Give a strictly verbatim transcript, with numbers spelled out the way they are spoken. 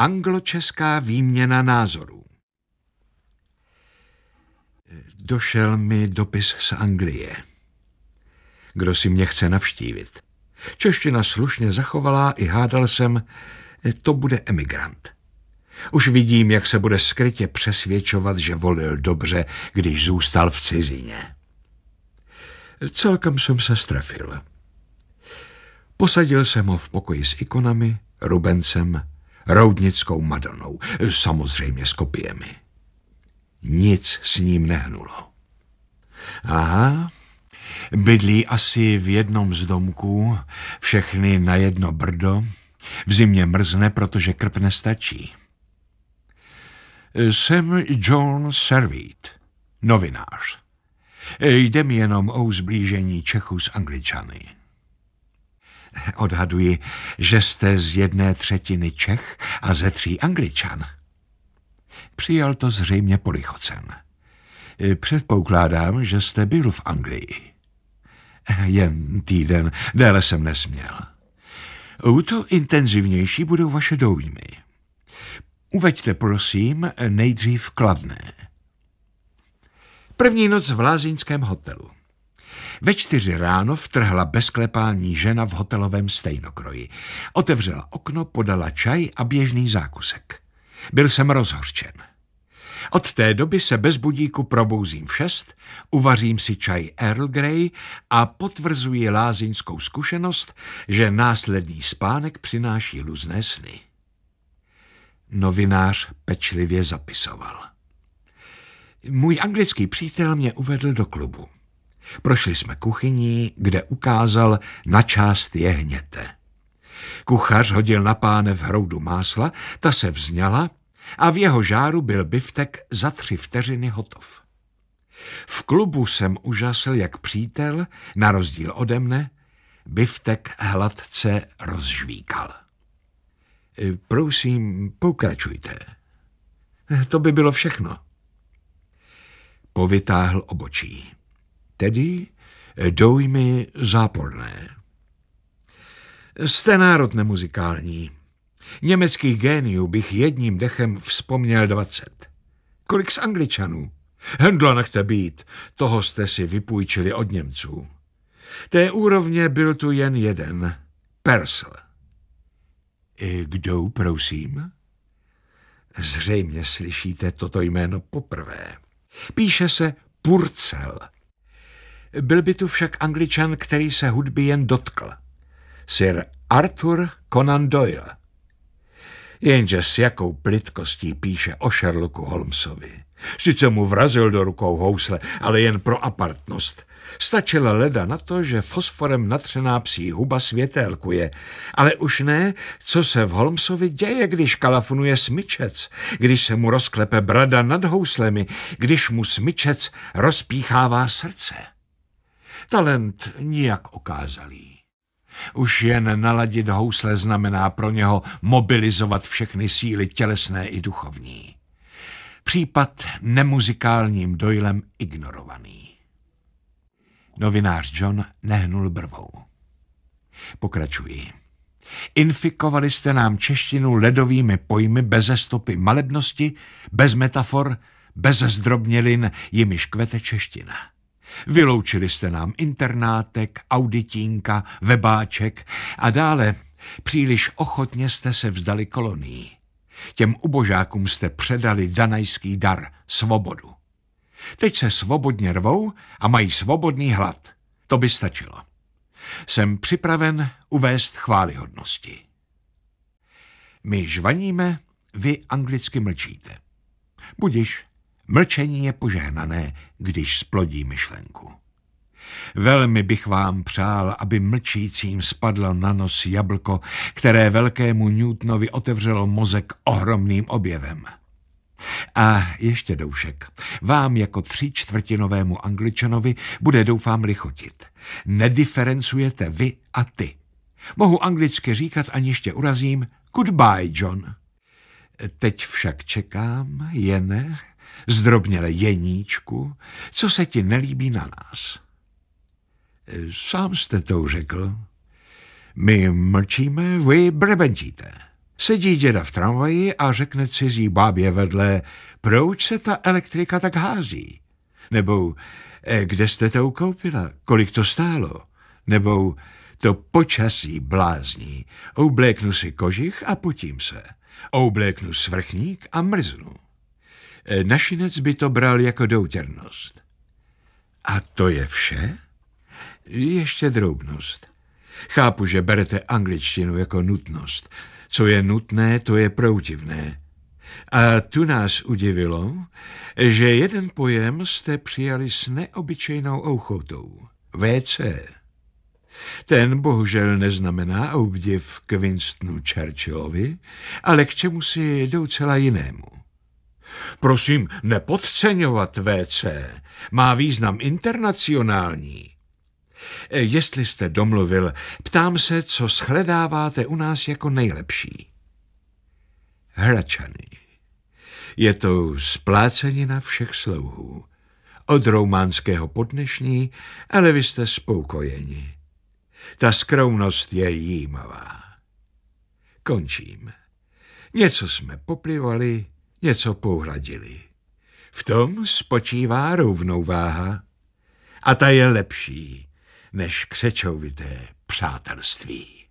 Anglo-česká výměna názorů. Došel mi dopis z Anglie. Kdo si mě chce navštívit? Čeština slušně zachovalá i hádal jsem, to bude emigrant. Už vidím, jak se bude skrytě přesvědčovat, že volil dobře, když zůstal v cizině. Celkem jsem se strefil. Posadil jsem ho v pokoji s ikonami, Rubencem, Roudnickou Madonou, samozřejmě s kopiemi. Nic s ním nehnulo. Aha, bydlí asi v jednom z domků, všechny na jedno brdo, v zimě mrzne, protože krb nestačí. Jsem John Servít, novinář. Jde mi jenom o zblížení Čechů s Angličany. Odhaduji, že jste z jedné třetiny Čech a ze tří Angličan. Přijal to zřejmě polichocen. Předpokládám, že jste byl v Anglii. Jen týden, déle jsem nesměl. O to intenzivnější budou vaše dojmy. Uveďte, prosím, nejdřív Kladné. První noc v lázeňském hotelu. Ve čtyři ráno vtrhla bez klepání žena v hotelovém stejnokroji. Otevřela okno, podala čaj a běžný zákusek. Byl jsem rozhořčen. Od té doby se bez budíku probouzím v šest, uvařím si čaj Earl Grey a potvrzuji lázeňskou zkušenost, že následný spánek přináší luzné sny. Novinář pečlivě zapisoval. Můj anglický přítel mě uvedl do klubu. Prošli jsme kuchyní, kde ukázal, na část je hněte. Kuchař hodil na pánev hroudu másla, ta se vzňala a v jeho žáru byl biftek za tři vteřiny hotov. V klubu jsem užasl, jak přítel, na rozdíl ode mne, biftek hladce rozžvíkal. Prosím, pokračujte. To by bylo všechno. Povytáhl obočí. Tedy dojmy záporné. Jste národ nemuzikální. Německých géniů bych jedním dechem vzpomněl dvacet. Kolik z Angličanů? Hendla nechte být, toho jste si vypůjčili od Němců. Té úrovně byl tu jen jeden, Purcell. Kdo, prosím? Zřejmě slyšíte toto jméno poprvé. Píše se Purcell. Byl by tu však Angličan, který se hudby jen dotkl. Sir Arthur Conan Doyle. Jenže s jakou plytkostí píše o Sherlocku Holmesovi. Sice mu vrazil do rukou housle, ale jen pro apartnost. Stačila leda na to, že fosforem natřená psí huba světélkuje. Ale už ne, co se v Holmesovi děje, když kalafunuje smyčec, když se mu rozklepe brada nad houslemi, když mu smyčec rozpíchává srdce. Talent nijak okázalý. Už jen naladit housle znamená pro něho mobilizovat všechny síly tělesné i duchovní. Případ nemuzikálním Doylem ignorovaný. Novinář John nehnul brvou. Pokračuji. Infikovali jste nám češtinu ledovými pojmy beze stopy malebnosti, bez metafor, bez zdrobnělin, jimiž kvete čeština. Vyloučili jste nám internátek, auditínka, webáček a dále příliš ochotně jste se vzdali kolonií. Těm ubožákům jste předali danajský dar, svobodu. Teď se svobodně rvou a mají svobodný hlad. To by stačilo. Jsem připraven uvést chvályhodnosti. My žvaníme, vy anglicky mlčíte. Budiš, mlčení je požehnané, když splodí myšlenku. Velmi bych vám přál, aby mlčícím spadlo na nos jablko, které velkému Newtonovi otevřelo mozek ohromným objevem. A ještě doušek, vám jako tříčtvrtinovému Angličanovi bude doufám lichotit. Nediferencujete vy a ty. Mohu anglicky říkat, aniž tě urazím, goodbye, John. Teď však čekám, Jene, zdrobněle Jeníčku, co se ti nelíbí na nás. Sám jste to řekl. My mlčíme, vy brebentíte. Sedí děda v tramvaji a řekne cizí bábě vedle, proč se ta elektrika tak hází? Nebo eh, kde jste to koupila? Kolik to stálo? Nebo to počasí blázní. Obléknu si kožich a potím se. Obléknu svrchník a mrznu. Eh, našinec by to bral jako doutěrnost. A to je vše? Ještě drobnost. Chápu, že berete angličtinu jako nutnost. Co je nutné, to je proudivné. A tu nás udivilo, že jeden pojem jste přijali s neobyčejnou ouchotou. vé cé. Ten bohužel neznamená obdiv k Winstonu Churchillovi, ale k čemu si docela jinému. Prosím, nepodceňovat vé cé. Má význam internacionální. Jestli jste domluvil, ptám se, co shledáváte u nás jako nejlepší. Hračany. Je to splácenina všech slouhů. Od románského po dnešní, ale vy jste spokojeni. Ta skromnost je jímavá. Končím. Něco jsme poplivali, něco pohladili. V tom spočívá rovnováha. A ta je lepší než křečovité přátelství.